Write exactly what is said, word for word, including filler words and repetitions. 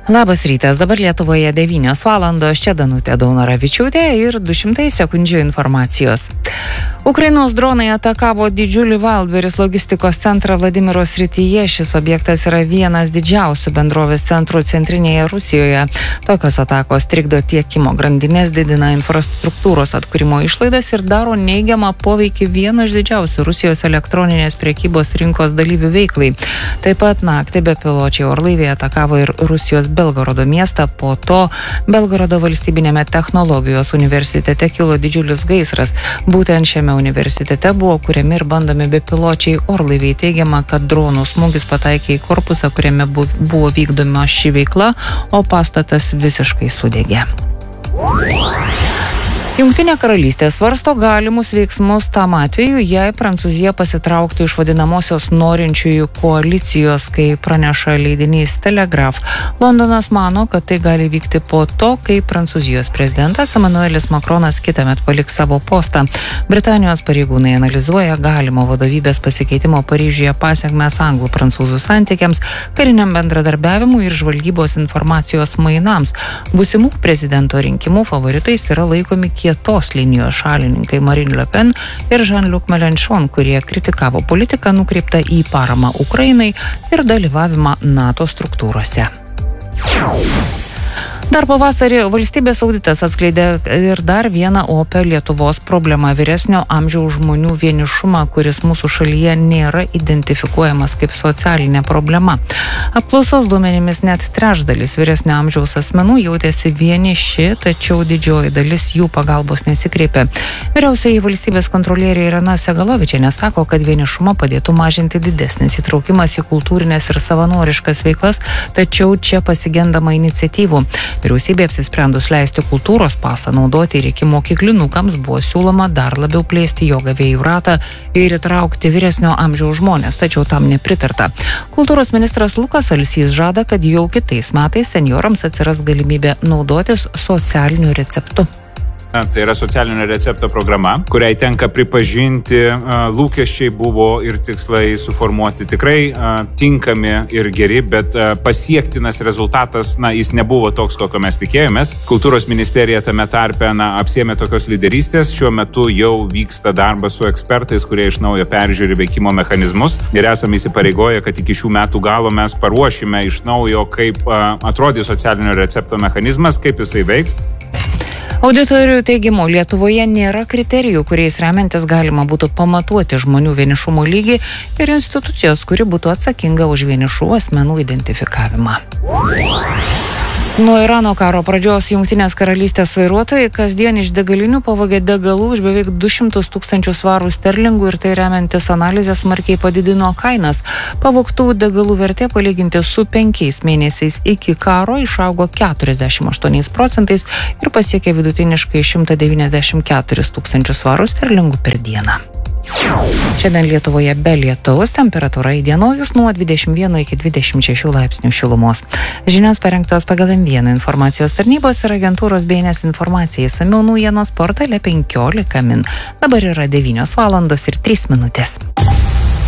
Labas rytas, dabar Lietuvoje devynios valandos, čia Danutė Daunoravičiūtė ir du šimtai sekundžių informacijos. Ukrainos dronai atakavo didžiulį Wildberries logistikos centrą Vladimiro srityje. Šis objektas yra vienas didžiausių bendrovės centrų centrinėje Rusijoje. Tokios atakos trikdo tiekimo grandinės, didina infrastruktūros atkūrimo išlaidas ir daro neigiamą poveikį vieno iš didžiausių Rusijos elektroninės prekybos rinkos dalyvių veiklai. Taip pat naktį bepiločiai orlaiviai atakavo ir Rusijos Belgorodo miestą. Po to Belgorodo valstybinėme technologijos universitete kilo didžiulis gaisras. Būtent šiame universitete buvo kuriami ir bandomi bepiločiai orlaiviai. Teigiama, kad dronų smūgis pataikė į korpusą, kuriame buvo vykdoma ši veikla, o pastatas visiškai sudegė. Jungtinė karalystė svarsto galimus veiksmus tam atveju, jei Prancūzija pasitrauktų iš vadinamosios norinčiųjų koalicijos, kai praneša leidinys Telegraph. Londonas mano, kad tai gali vykti po to, kai Prancūzijos prezidentas Emmanuelis Macronas kitąmet paliks savo postą. Britanijos pareigūnai analizuoja galimo vadovybės pasikeitimo Paryžiuje pasiekmes anglų-prancūzų santykiams, kariniam bendradarbiavimui ir žvalgybos informacijos mainams. Būsimų prezidento rinkimų favoritais yra laikomi kietos linijos šalininkai Marine Le Pen ir Jean-Luc Mélenchon, kurie kritikavo politiką nukreiptą į paramą Ukrainai ir dalyvavimą NATO struktūrose. Dar pavasarį valstybės auditas atskleidė ir dar vieną opę Lietuvos problemą – vyresnio amžiaus žmonių vienišumą, kuris mūsų šalyje nėra identifikuojamas kaip socialinė problema. Apklausos duomenimis net trečdalis vyresnio amžiaus asmenų jautėsi vieniši, tačiau didžioji dalis jų pagalbos nesikreipė. Vyriausioji valstybės kontrolierė Irena Segalovičienė sako, kad vienišumą padėtų mažinti didesnis įtraukimas į kultūrinės ir savanoriškas veiklas, tačiau čia pasigendama iniciatyvų. Vyriausybė apsisprendus leisti kultūros pasą naudoti ir iki mokyklinukams buvo siūloma dar labiau plėsti jo gavėjų ratą ir įtraukti vyresnio amžiaus žmonės, tačiau tam nepritarta. Kultūros ministras Lukas Alsys žada, kad jau kitais metais senjorams atsiras galimybė naudotis socialiniu receptu. Tai yra socialinio recepto programa, kuriai tenka pripažinti, lūkesčiai buvo ir tikslai suformuoti tikrai tinkami ir geri, bet pasiektinas rezultatas, na, jis nebuvo toks, kokio mes tikėjomės. Kultūros ministerija tame tarpe, na, apsėmė tokios lyderystės. Šiuo metu jau vyksta darbas su ekspertais, kurie iš naujo peržiūri veikimo mechanizmus ir esame įsipareigoję, kad iki šių metų galo mes paruošime iš naujo, kaip atrodys socialinio recepto mechanizmas, kaip jisai veiks. Auditorių teigimu, Lietuvoje nėra kriterijų, kuriais remiantis galima būtų pamatuoti žmonių vienišumo lygį ir institucijos, kuri būtų atsakinga už vienišų asmenų identifikavimą. Nuo Irano karo pradžios Jungtinės karalystės vairuotojai kasdien iš degalinių pavogė degalų už beveik du šimtus tūkstančių svarų sterlingų ir tai remiantis analizės smarkiai padidino kainas. Pavogtų degalų vertė palyginti su penkiais mėnesiais iki karo išaugo keturiasdešimt aštuoniais procentais ir pasiekė vidutiniškai šimtą devyniasdešimt keturis tūkstančius svarų sterlingų per dieną. Šiandien Lietuvoje be lietaus, temperatūra įdienojus nuo dvidešimt vieno iki dvidešimt šešių laipsnių šilumos. Žinios parengtos pagal M vieną informacijos tarnybos ir agentūros B N S informacija, išsamiau naujienos portale penkiolika min. Dabar yra devynios valandos ir trys minutės.